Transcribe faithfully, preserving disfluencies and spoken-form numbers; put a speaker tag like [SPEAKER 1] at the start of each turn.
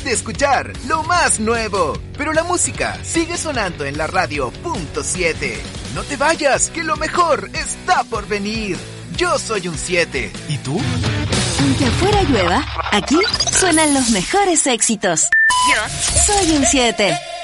[SPEAKER 1] de escuchar lo más nuevo. Pero la música sigue sonando en la radio punto siete. No te vayas, que lo mejor está por venir. Yo soy un siete. ¿Y tú?
[SPEAKER 2] Aunque afuera llueva, aquí suenan los mejores éxitos. Yo soy un siete.